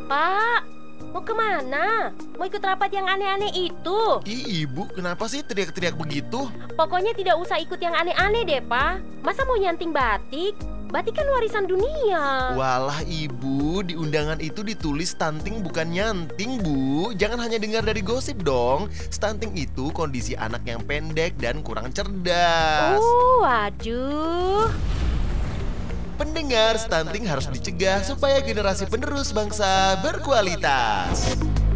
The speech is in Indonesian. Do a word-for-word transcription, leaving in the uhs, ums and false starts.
Pak, mau kemana? Mau ikut rapat yang aneh-aneh itu? Ih, ibu, kenapa sih teriak-teriak begitu? Pokoknya tidak usah ikut yang aneh-aneh deh, Pak. Masa mau nyanting batik? Batik kan warisan dunia. Walah ibu, di undangan itu ditulis stunting bukan nyanting, Bu. Jangan hanya dengar dari gosip dong. Stunting itu kondisi anak yang pendek dan kurang cerdas. Oh, waduh. Pendengar, stunting harus dicegah supaya generasi penerus bangsa berkualitas.